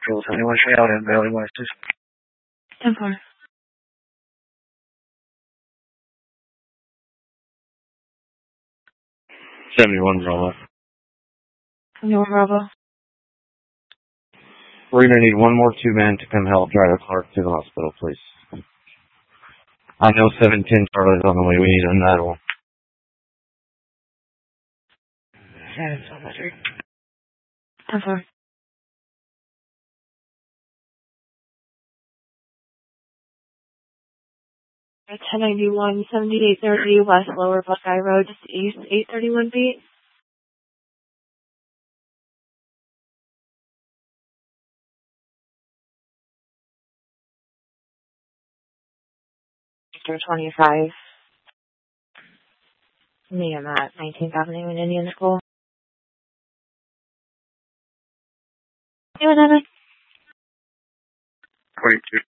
Control 71 straight out in Bailey West. 10-4. 71 Bravo. 71 Bravo. We're going to need one more 2-man to come help drive Clark to the hospital, please. I know 710 Charlie's on the way. We need another one. 10-4. 1091, 7830 West Lower Buckeye Road, just east, 831 feet. Sector 25. Me, I'm at 19th Avenue in Indian School. 22.